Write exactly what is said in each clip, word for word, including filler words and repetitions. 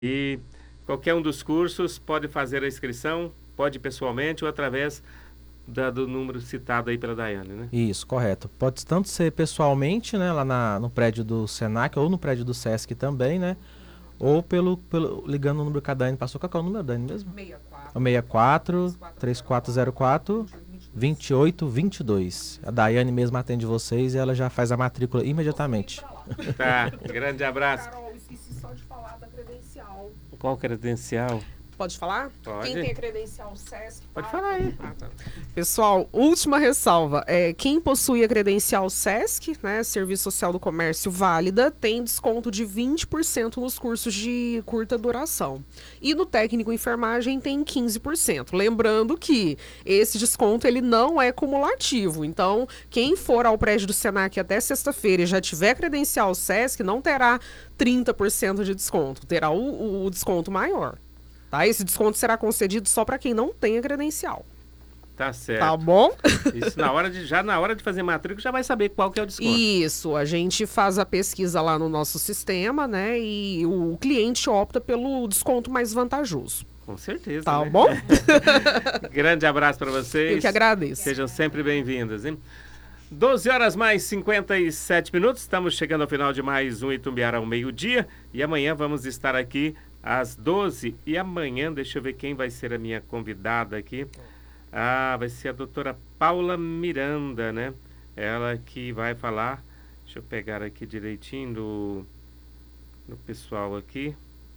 E qualquer um dos cursos pode fazer a inscrição, pode pessoalmente ou através da, do número citado aí pela Daiane, né? Isso, correto. Pode tanto ser pessoalmente, né, lá na, no prédio do Senac ou no prédio do Sesc também, né? Ou pelo, pelo ligando o número que a Daiane passou. Qual que é o número, Daiane, mesmo? seis quatro. O seis quatro, três quatro zero quatro, dois oito dois dois. A Daiane mesmo atende vocês e ela já faz a matrícula imediatamente. Tá, grande abraço. Carol, esqueci só de falar da credencial. Qual credencial? Pode falar? Pode. Quem tem a credencial SESC? Pode fala. falar aí. Ah, tá. Pessoal, última ressalva. É, quem possui a credencial SESC, né, Serviço Social do Comércio válida, tem desconto de vinte por cento nos cursos de curta duração. E no técnico enfermagem tem quinze por cento. Lembrando que esse desconto ele não é cumulativo. Então, quem for ao prédio do Senac até sexta-feira e já tiver credencial SESC, não terá trinta por cento de desconto. Terá o, o desconto maior. Tá? Esse desconto será concedido só para quem não tem a credencial. Tá certo. Tá bom? Isso na hora de, já na hora de fazer matrícula já vai saber qual que é o desconto. Isso, a gente faz a pesquisa lá no nosso sistema, né? E o cliente opta pelo desconto mais vantajoso. Com certeza. Tá né? bom? Grande abraço para vocês. Eu que agradeço. Sejam sempre bem-vindas, hein? doze horas mais cinquenta e sete minutos. Estamos chegando ao final de mais um Itumbiara ao meio-dia. E amanhã vamos estar aqui às doze. E amanhã, deixa eu ver quem vai ser a minha convidada aqui. Ah, vai ser a doutora Paula Miranda, né? Ela que vai falar. Deixa eu pegar aqui direitinho do, do pessoal aqui.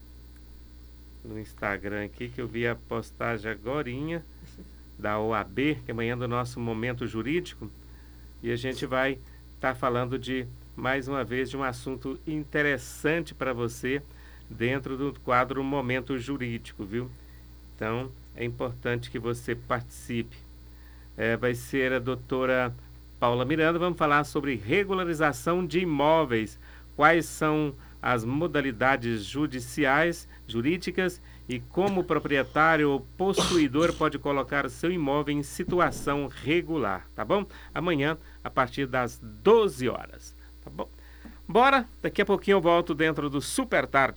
No Instagram aqui, que eu vi a postagem agorinha da O A B, que amanhã é do nosso Momento Jurídico. E a gente vai estar tá falando de, mais uma vez, de um assunto interessante para você dentro do quadro Momento Jurídico, viu? Então, é importante que você participe. É, vai ser a doutora Paula Miranda. Vamos falar sobre regularização de imóveis. Quais são as modalidades judiciais, jurídicas e como o proprietário ou possuidor pode colocar o seu imóvel em situação regular, tá bom? Amanhã, a partir das doze horas, tá bom? Bora, daqui a pouquinho eu volto dentro do Super Tarde.